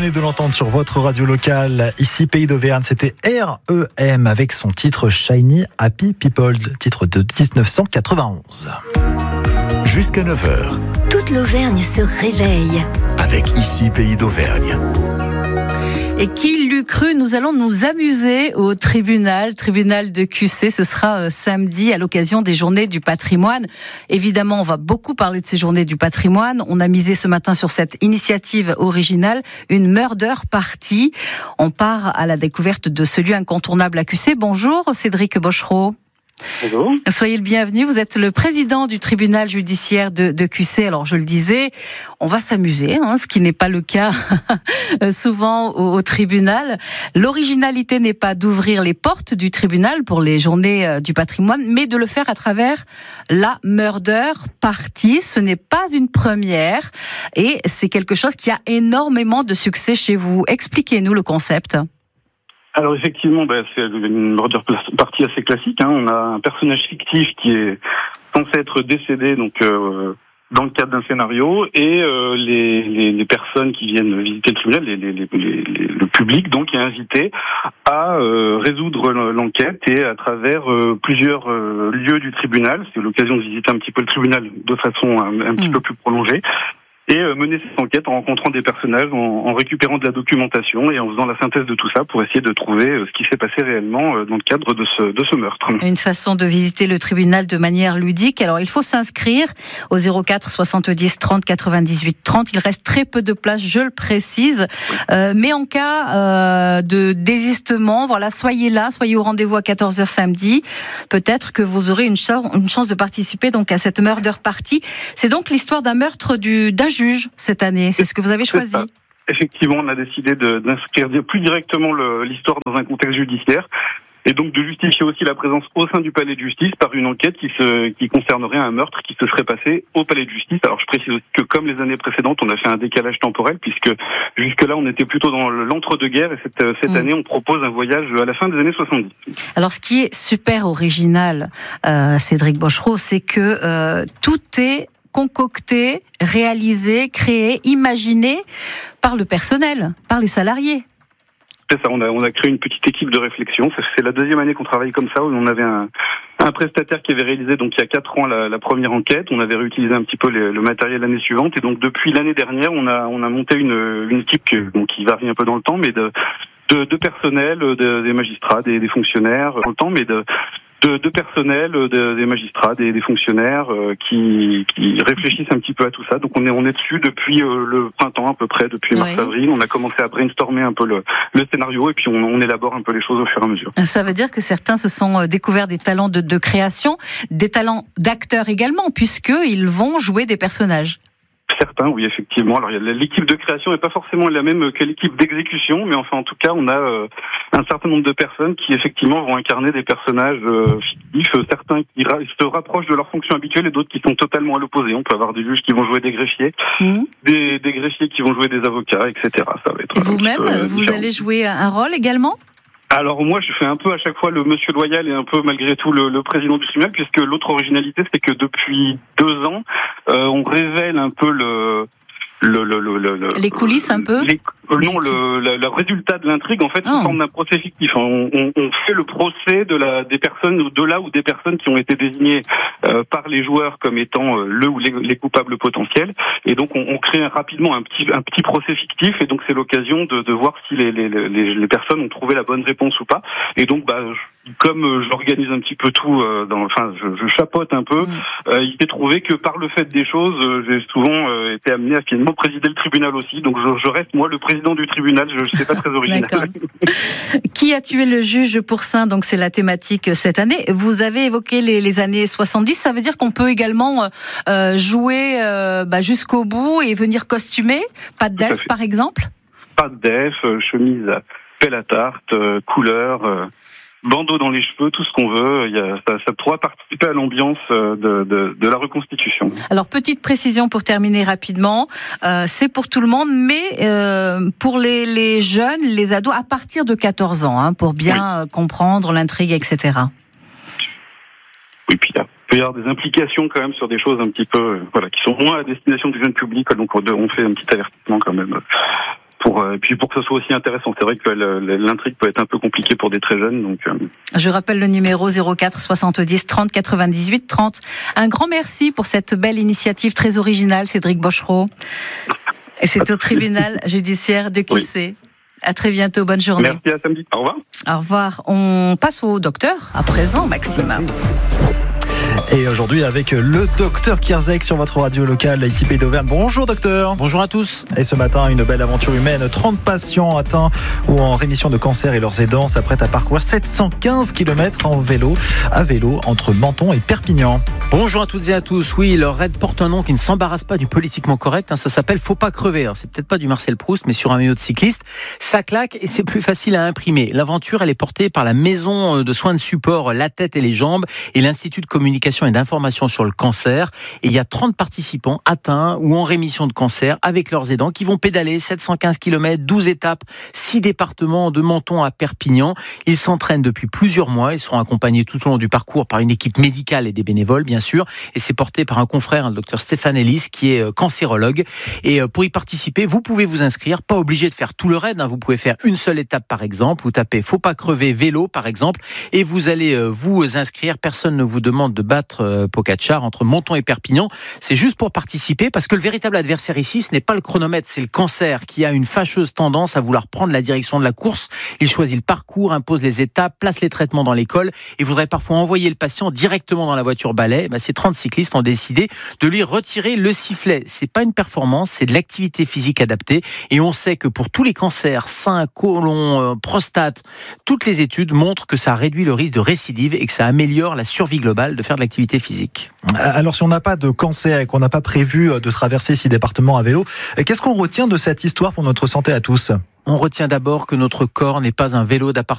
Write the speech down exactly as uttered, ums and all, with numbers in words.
venez de l'entendre sur votre radio locale. Ici, Pays d'Auvergne, c'était R E M avec son titre Shiny Happy People, titre de dix-neuf cent quatre-vingt-onze. Jusqu'à neuf heures. Toute l'Auvergne se réveille. Avec Ici, Pays d'Auvergne. Et qui l'eût cru, nous allons nous amuser au tribunal, tribunal de Q C. Ce sera euh, samedi à l'occasion des Journées du patrimoine. Évidemment, on va beaucoup parler de ces Journées du patrimoine. On a misé ce matin sur cette initiative originale, une murder party. On part à la découverte de ce lieu incontournable à Q C. Bonjour Cédric Bochereau. Bonjour. Soyez le bienvenu. Vous êtes le président du tribunal judiciaire de, de Q C. Alors, je le disais, on va s'amuser, hein, ce qui n'est pas le cas souvent au, au tribunal. L'originalité n'est pas d'ouvrir les portes du tribunal pour les journées du patrimoine, mais de le faire à travers la murder party. Ce n'est pas une première et c'est quelque chose qui a énormément de succès chez vous. Expliquez-nous le concept. Alors effectivement, bah, c'est une murder party assez classique. Hein. On a un personnage fictif qui est censé être décédé, donc euh, dans le cadre d'un scénario, et euh, les, les, les personnes qui viennent visiter le tribunal, les, les, les, les, le public, donc est invité à euh, résoudre l'enquête et à travers euh, plusieurs euh, lieux du tribunal. C'est l'occasion de visiter un petit peu le tribunal de façon un, un petit mmh. peu plus prolongée. Et mener cette enquête en rencontrant des personnages, en, en récupérant de la documentation et en faisant la synthèse de tout ça pour essayer de trouver ce qui s'est passé réellement dans le cadre de ce, de ce meurtre. Une façon de visiter le tribunal de manière ludique. Alors, il faut s'inscrire au zéro quatre soixante-dix trente quatre-vingt-dix-huit trente. Il reste très peu de place, je le précise. Euh, mais en cas euh, de désistement, voilà, soyez là, soyez au rendez-vous à quatorze heures samedi. Peut-être que vous aurez une, ch- une chance de participer donc à cette murder party. C'est donc l'histoire d'un meurtre du, d'un juge cette année, c'est ce que vous avez choisi. Effectivement, on a décidé de, d'inscrire plus directement le, l'histoire dans un contexte judiciaire et donc de justifier aussi la présence au sein du palais de justice par une enquête qui, se, qui concernerait un meurtre qui se serait passé au palais de justice. Alors je précise aussi que comme les années précédentes, on a fait un décalage temporel puisque jusque-là on était plutôt dans l'entre-deux-guerres et cette, cette mmh. année on propose un voyage à la fin des années soixante-dix. Alors ce qui est super original, euh, Cédric Bochereau, c'est que euh, tout est concocté, réalisé, créé, imaginé par le personnel, par les salariés. C'est ça, on a, on a créé une petite équipe de réflexion. C'est la deuxième année qu'on travaille comme ça, où on avait un, un prestataire qui avait réalisé donc il y a quatre ans la, la première enquête. On avait réutilisé un petit peu le, le matériel l'année suivante, et donc depuis l'année dernière, on a, on a monté une, une équipe qui, bon, qui varie un peu dans le temps, mais de, de, de personnel, de, des magistrats, des, des fonctionnaires dans le temps, mais de De, de personnel, de, des magistrats, des, des fonctionnaires euh, qui, qui réfléchissent un petit peu à tout ça. Donc on est on est dessus depuis euh, le printemps à peu près, depuis mars-avril. On a commencé à brainstormer un peu le, le scénario et puis on, on élabore un peu les choses au fur et à mesure. Ça veut dire que certains se sont découverts des talents de, de création, des talents d'acteurs également, puisqu'ils vont jouer des personnages. Certains, oui, effectivement. Alors, l'équipe de création n'est pas forcément la même que l'équipe d'exécution, mais enfin, en tout cas, on a euh, un certain nombre de personnes qui, effectivement, vont incarner des personnages euh, fictifs, certains qui ra- se rapprochent de leur fonction habituelle et d'autres qui sont totalement à l'opposé. On peut avoir des juges qui vont jouer des greffiers, mmh. des, des greffiers qui vont jouer des avocats, et cetera. Ça va être et vous-même, vous allez jouer un rôle également ? Alors moi, je fais un peu à chaque fois le monsieur loyal et un peu malgré tout le, le président du tribunal, puisque l'autre originalité, c'est que depuis deux ans, euh, on révèle un peu le... Le, le, le, le, les coulisses un peu les, euh, Non, le, le, le résultat de l'intrigue, en fait, oh. sous forme d'un procès fictif. On, on, on fait le procès de la, des personnes, de là ou des personnes qui ont été désignées euh, par les joueurs comme étant euh, le ou les, les coupables potentiels. Et donc, on, on crée rapidement un petit, un petit procès fictif. Et donc, c'est l'occasion de, de voir si les, les, les, les personnes ont trouvé la bonne réponse ou pas. Et donc, bah, comme euh, j'organise un petit peu tout, euh, dans, enfin, je, je chapeaute un peu, mmh. euh, il s'est trouvé que par le fait des choses, euh, j'ai souvent euh, été amené à finalement présider le tribunal aussi. Donc, je, je reste, moi, le président du tribunal. Je ne sais pas très original. Qui a tué le juge Pourcin? Donc, c'est la thématique cette année. Vous avez évoqué les, les années soixante-dix. Ça veue dire qu'on peut également euh, jouer euh, bah, jusqu'au bout et venir costumer? Pas de delf, par exemple? Pas de delf, euh, chemise pelle à tarte, euh, couleur... Euh... bandeau dans les cheveux, tout ce qu'on veut, il y a, ça, ça pourra participer à l'ambiance de, de, de la reconstitution. Alors, petite précision pour terminer rapidement, euh, c'est pour tout le monde, mais euh, pour les, les jeunes, les ados, à partir de quatorze ans, hein, pour bien oui. comprendre l'intrigue, et cetera. Oui, puis il peut y avoir des implications quand même sur des choses un petit peu, voilà, qui sont moins à destination du jeune public, donc on fait un petit avertissement quand même. Pour, pour euh, puis pour que ce soit aussi intéressant. C'est vrai que le, l'intrigue peut être un peu compliquée pour des très jeunes. Donc, euh... je rappelle le numéro zéro quatre soixante-dix trente quatre-vingt-dix-huit trente. Un grand merci pour cette belle initiative très originale, Cédric Bochereau. Et c'est au tribunal judiciaire de Q C. Oui. À très bientôt, bonne journée. Merci, à samedi. Au revoir. Au revoir. On passe au docteur à présent, Maxime. Et aujourd'hui avec le docteur Kierzek sur votre radio locale ici Pays d'Auvergne. Bonjour docteur. Bonjour à tous. Et ce matin, une belle aventure humaine. trente patients atteints ou en rémission de cancer et leurs aidants s'apprêtent à parcourir sept cent quinze kilomètres en vélo, à vélo entre Menton et Perpignan. Bonjour à toutes et à tous. Oui, leur raid porte un nom qui ne s'embarrasse pas du politiquement correct. Hein, ça s'appelle Faut pas crever. Alors, c'est peut-être pas du Marcel Proust, mais sur un maillot de cycliste. Ça claque et c'est plus facile à imprimer. L'aventure, elle est portée par la maison de soins de support La Tête et les Jambes et l'Institut de communication et d'information sur le cancer. Et il y a trente participants atteints ou en rémission de cancer avec leurs aidants qui vont pédaler sept cent quinze kilomètres, douze étapes, six départements de Menton à Perpignan. Ils s'entraînent depuis plusieurs mois. Ils seront accompagnés tout au long du parcours par une équipe médicale et des bénévoles, bien sûr. Et c'est porté par un confrère, le docteur Stéphane Ellis, qui est cancérologue. Et pour y participer, vous pouvez vous inscrire. Pas obligé de faire tout le raid. Hein. Vous pouvez faire une seule étape, par exemple. Vous tapez Faut pas crever vélo, par exemple. Et vous allez vous inscrire. Personne ne vous demande de battre Pogačar entre Menton et Perpignan. C'est juste pour participer parce que le véritable adversaire ici, ce n'est pas le chronomètre, c'est le cancer qui a une fâcheuse tendance à vouloir prendre la direction de la course. Il choisit le parcours, impose les étapes, place les traitements dans l'école et voudrait parfois envoyer le patient directement dans la voiture balai. Ben, ces trente cyclistes ont décidé de lui retirer le sifflet. C'est pas une performance, c'est de l'activité physique adaptée et on sait que pour tous les cancers, sein, côlon, prostate, toutes les études montrent que ça réduit le risque de récidive et que ça améliore la survie globale de faire de l'activité physique. Alors si on n'a pas de cancer et qu'on n'a pas prévu de traverser six départements à vélo, qu'est-ce qu'on retient de cette histoire pour notre santé à tous ? On retient d'abord que notre corps n'est pas un vélo d'appartement.